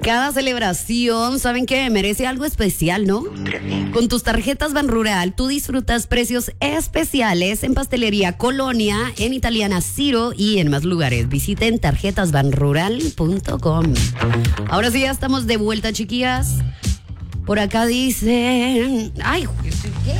Cada celebración, ¿saben qué? Merece algo especial, ¿no? Con tus tarjetas Banrural, tú disfrutas precios especiales en Pastelería Colonia, en Italiana Ciro y en más lugares. Visiten tarjetasbanrural.com. Ahora sí, ya estamos de vuelta, chiquillas. Por acá dicen... ¡Ay, qué!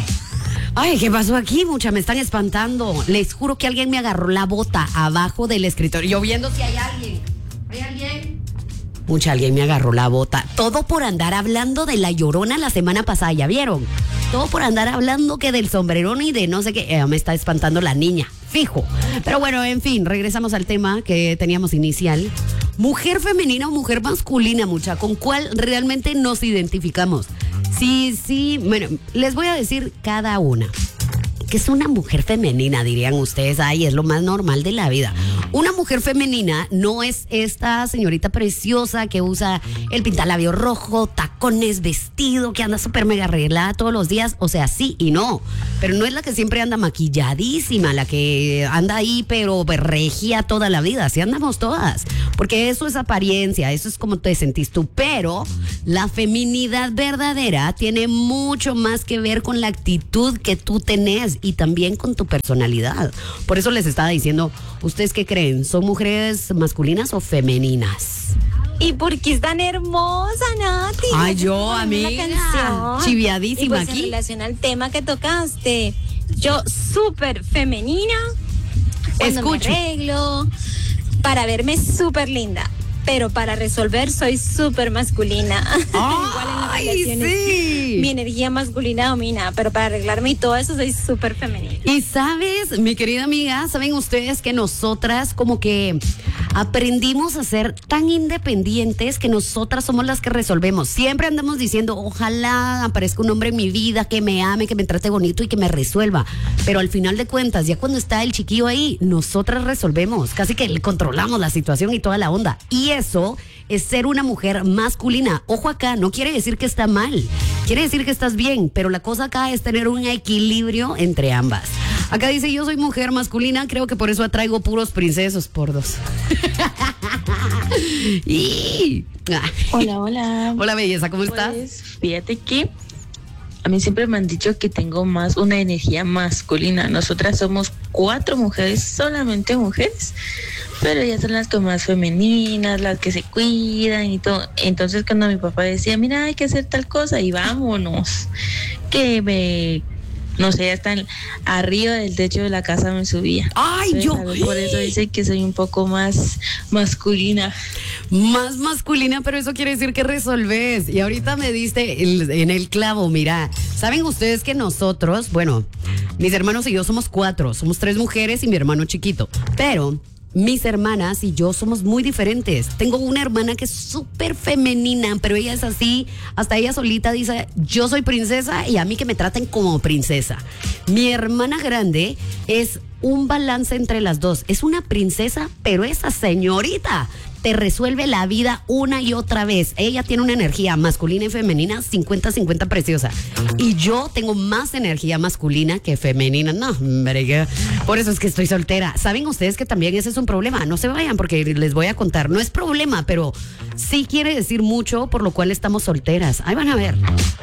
Ay, ¿qué pasó aquí? Mucha, me están espantando. Les juro que alguien me agarró la bota abajo del escritorio. Yo viendo si hay alguien. ¿Hay alguien? Mucha, alguien me agarró la bota. Todo por andar hablando de La Llorona la semana pasada, ¿ya vieron? Todo por andar hablando que del sombrerón y de no sé qué. Me está espantando la niña, fijo. Pero bueno, en fin, regresamos al tema que teníamos inicial. Mujer femenina o mujer masculina, mucha. ¿Con cuál realmente nos identificamos? Sí, bueno, les voy a decir cada una. ¿Qué es una mujer femenina? Dirían ustedes. Ay, es lo más normal de la vida. Una mujer femenina no es esta señorita preciosa que usa el pintalabio rojo, tacones, vestido, que anda súper mega arreglada todos los días. O sea, sí y no. Pero no es la que siempre anda maquilladísima, la que anda ahí pero regia toda la vida. Así andamos todas. Porque eso es apariencia, eso es como te sentís tú. Pero la feminidad verdadera tiene mucho más que ver con la actitud que tú tenés y también con tu personalidad. Por eso les estaba diciendo, ¿ustedes qué creen? ¿Son mujeres masculinas o femeninas? ¿Y por qué es tan hermosa, Nati? Ay, yo, amiga, chiviadísima y pues, aquí. En relación al tema que tocaste, yo súper femenina, cuando Escucho. me arreglo, para verme súper linda. Pero para resolver soy súper masculina. Igual en las relaciones, sí. mi energía masculina domina, pero para arreglarme y todo eso soy súper femenina. Y sabes, mi querida amiga, ¿saben ustedes que nosotras como que aprendimos a ser tan independientes que nosotras somos las que resolvemos? Siempre andamos diciendo, ojalá aparezca un hombre en mi vida que me ame, que me trate bonito y que me resuelva. Pero al final de cuentas, ya cuando está el chiquillo ahí, nosotras resolvemos. Casi que controlamos la situación y toda la onda. Y eso es ser una mujer masculina. Ojo acá, no quiere decir que está mal. Quiere decir que estás bien, pero la cosa acá es tener un equilibrio entre ambas. Acá dice, yo soy mujer masculina, creo que por eso atraigo puros princesos por dos. Hola. Hola, belleza, ¿cómo estás? Pues, fíjate que a mí siempre me han dicho que tengo más una energía masculina. Nosotras somos 4 mujeres, solamente mujeres, pero ellas son las que más femeninas, las que se cuidan y todo. Entonces cuando mi papá decía, mira, hay que hacer tal cosa y vámonos, no sé, hasta arriba del techo de la casa me subía. ¡Ay, entonces, por eso dice que soy un poco más masculina. Más masculina, pero eso quiere decir que resolves. Y ahorita me diste en el clavo, mira. ¿Saben ustedes que nosotros, bueno, mis hermanos y yo somos 4, somos 3 mujeres y mi hermano chiquito, pero mis hermanas y yo somos muy diferentes. Tengo una hermana que es súper femenina, pero ella es así, hasta ella solita dice, yo soy princesa y a mí que me traten como princesa. Mi hermana grande es un balance entre las dos. Es una princesa, pero esa señorita te resuelve la vida una y otra vez. Ella tiene una energía masculina y femenina 50-50 preciosa. Y yo tengo más energía masculina que femenina. No, hombre, por eso es que estoy soltera. ¿Saben ustedes que también ese es un problema? No se vayan porque les voy a contar. No es problema, pero sí quiere decir mucho por lo cual estamos solteras. Ahí van a ver.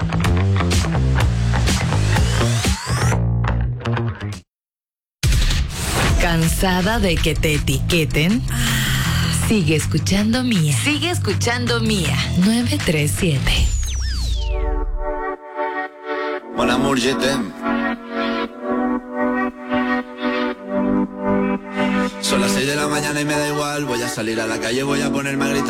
¿Cansada de que te etiqueten? Sigue escuchando Mía. 937. Mon amour, je t'aime. Son las 6 de la mañana y me da igual. Voy a salir a la calle, voy a ponerme a gritar.